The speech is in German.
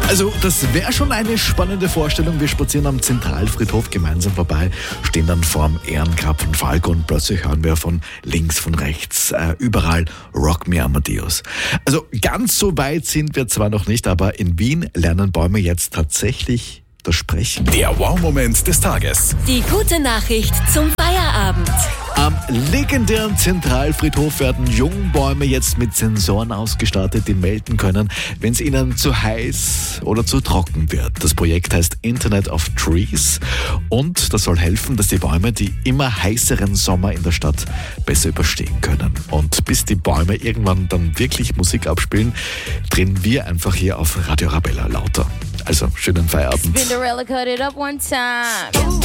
Also, das wäre schon eine spannende Vorstellung. Wir spazieren am Zentralfriedhof gemeinsam vorbei, stehen dann vorm Ehrengrab von Falco und plötzlich hören wir von links, von rechts, überall Rock Me Amadeus. Also, ganz so weit sind wir zwar noch nicht, aber in Wien lernen Bäume jetzt tatsächlich das Sprechen. Der Wow-Moment des Tages. Die gute Nachricht zum Feierabend. Am legendären Zentralfriedhof werden Jungbäume jetzt mit Sensoren ausgestattet, die melden können, wenn es ihnen zu heiß oder zu trocken wird. Das Projekt heißt Internet of Trees und das soll helfen, dass die Bäume die immer heißeren Sommer in der Stadt besser überstehen können. Und bis die Bäume irgendwann dann wirklich Musik abspielen, drehen wir einfach hier auf Radio Arabella lauter. Also, schönen Feierabend. Cinderella cut it up one time.